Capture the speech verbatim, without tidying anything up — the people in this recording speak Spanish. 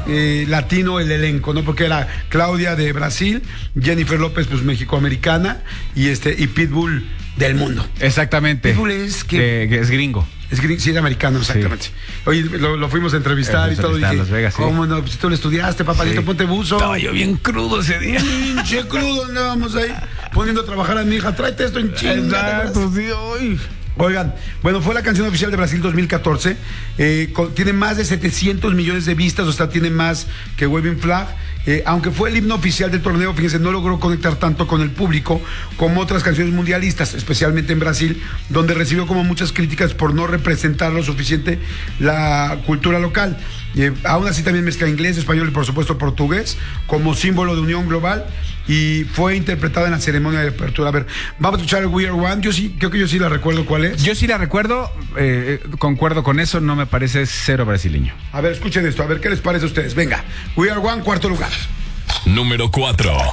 eh, latino el elenco, ¿no? Porque era Claudia de Brasil, Jennifer López, pues mexicoamericana, y este, y Pitbull del mundo. Exactamente. Pitbull es que, eh, que es gringo. Es gringo, sí, es americano, exactamente. Sí. Oye, lo, lo fuimos a entrevistar y todo. Y dije, Las Vegas, sí. ¿Cómo no? Pues tú lo estudiaste, papalito, sí. Ponte buzo. Estaba yo bien crudo ese día. Pinche crudo, andábamos ahí poniendo a trabajar a mi hija. Tráete esto en chinga. Exacto, sí, hoy. Oigan, bueno, fue la canción oficial de Brasil dos mil catorce. Eh, con, tiene más de setecientos millones de vistas, o sea, tiene más que Waving Flag. Eh, aunque fue el himno oficial del torneo, fíjense, no logró conectar tanto con el público como otras canciones mundialistas, especialmente en Brasil, donde recibió como muchas críticas por no representar lo suficiente la cultura local. Eh, aún así también mezcla inglés, español y por supuesto portugués como símbolo de unión global, y fue interpretada en la ceremonia de apertura. A ver, vamos a escuchar We Are One. Yo sí, creo que yo sí la recuerdo cuál es. Yo sí la recuerdo, eh, concuerdo con eso, no me parece cero brasileño. A ver, escuchen esto, a ver qué les parece a ustedes. Venga, We Are One, cuarto lugar. Número cuatro.